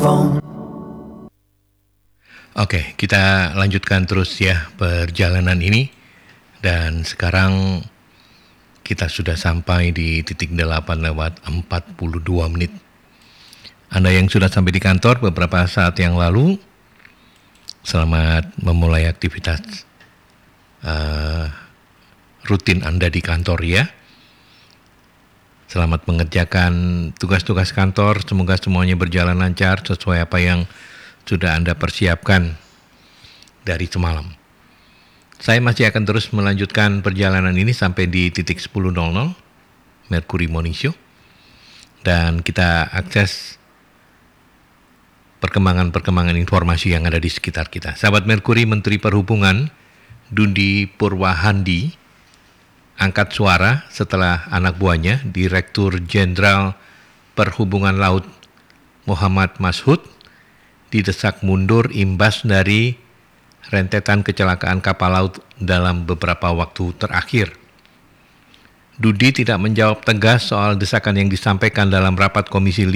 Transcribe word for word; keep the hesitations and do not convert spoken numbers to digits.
Oke, kita lanjutkan terus ya perjalanan ini. Dan sekarang kita sudah sampai di titik delapan lewat empat puluh dua menit. Anda yang sudah sampai di kantor beberapa saat yang lalu, selamat memulai aktivitas uh, rutin Anda di kantor ya. Selamat mengerjakan tugas-tugas kantor, semoga semuanya berjalan lancar sesuai apa yang sudah Anda persiapkan dari semalam. Saya masih akan terus melanjutkan perjalanan ini sampai di titik sepuluh nol nol, Mercury Morning Show. Dan kita akses perkembangan-perkembangan informasi yang ada di sekitar kita. Sahabat Mercury, Menteri Perhubungan Dundi Purwahandi angkat suara setelah anak buahnya, Direktur Jenderal Perhubungan Laut Muhammad Mashud, didesak mundur imbas dari rentetan kecelakaan kapal laut dalam beberapa waktu terakhir. Dudi tidak menjawab tegas soal desakan yang disampaikan dalam rapat Komisi